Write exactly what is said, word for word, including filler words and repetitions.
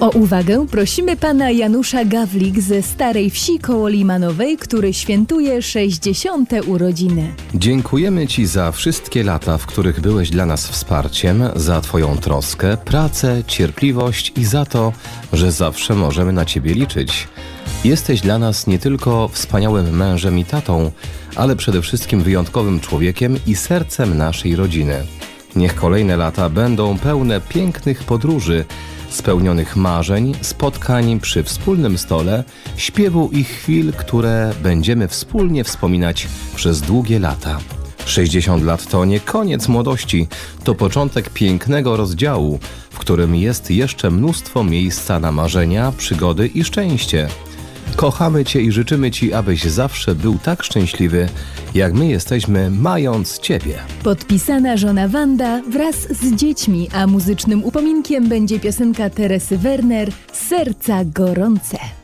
O uwagę prosimy pana Janusza Gawlik ze Starej Wsi koło Limanowej, który świętuje sześćdziesiąte urodziny. Dziękujemy Ci za wszystkie lata, w których byłeś dla nas wsparciem, za Twoją troskę, pracę, cierpliwość i za to, że zawsze możemy na Ciebie liczyć. Jesteś dla nas nie tylko wspaniałym mężem i tatą, ale przede wszystkim wyjątkowym człowiekiem i sercem naszej rodziny. Niech kolejne lata będą pełne pięknych podróży, spełnionych marzeń, spotkań przy wspólnym stole, śpiewu i chwil, które będziemy wspólnie wspominać przez długie lata. sześćdziesiąt lat to nie koniec młodości, to początek pięknego rozdziału, w którym jest jeszcze mnóstwo miejsca na marzenia, przygody i szczęście. Kochamy Cię i życzymy Ci, abyś zawsze był tak szczęśliwy, jak my jesteśmy, mając Ciebie. Podpisana żona Wanda wraz z dziećmi, a muzycznym upominkiem będzie piosenka Teresy Werner „Serca gorące”.